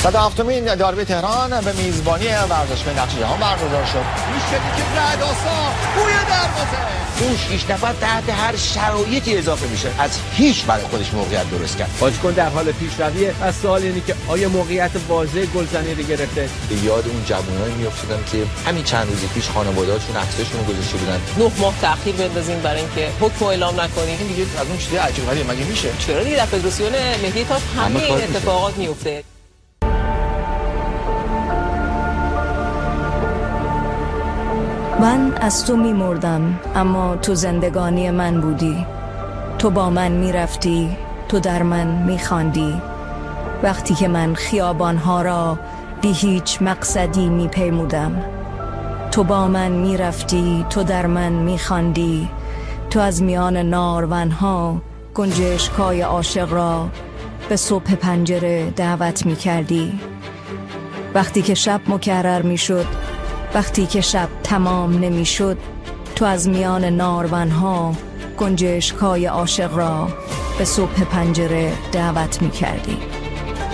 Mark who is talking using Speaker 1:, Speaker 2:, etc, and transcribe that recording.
Speaker 1: 107مین داربی تهران به میزبانی ورزشگاه نقش جهان برگزار شد. میشه که رعدآسا بوی دروازه.
Speaker 2: اون 6 نفر تحت هر شرایطی اضافه میشه. از هیچ برای خودش موقعیت درست کرد.
Speaker 3: بازیکن در حال پیشرویه. از سوال اینه که آیا موقعیت واضح گلزنی رو گرفته؟
Speaker 4: به یاد اون جوانایی میافتادم که همین چند روز پیش خانواده‌هاشون عکساشون رو گذاشته بودن.
Speaker 5: 9 ماه تأخیر بندازیم برای اینکه حکم اعلام نکنیم.
Speaker 1: این دیگه از اون چیزای عجیب غریبه مگه میشه؟
Speaker 5: چرا دیگه در فدراسیون ملی تاپ همه این اتفاقات میفته.
Speaker 6: من از تو می مردم اما تو زندگانی من بودی. تو با من می رفتی، تو در من می خواندی. وقتی که من خیابانها را بی هیچ مقصدی می پیمودم. تو با من می رفتی، تو در من می خواندی. تو از میان نارونها گنجشکای عاشق را به صبح پنجره دعوت می کردی. وقتی که شب مکرر می شد، وقتی که شب تمام نمی شد، تو از میان نارونها گنجشکای عاشق را به صبح پنجره دعوت می کردی.